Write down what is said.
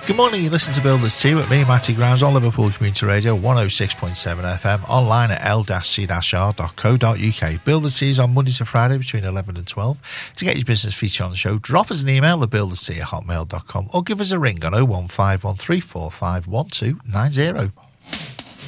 Good morning, you listen to Builders Tea with me, Matty Grimes, on Liverpool Community Radio 106.7 FM, online at l-c-r.co.uk. Builders Tea is on Monday to Friday between 11 and 12. To get your business featured on the show, drop us an email at builderstea@hotmail.com or give us a ring on 01513451290.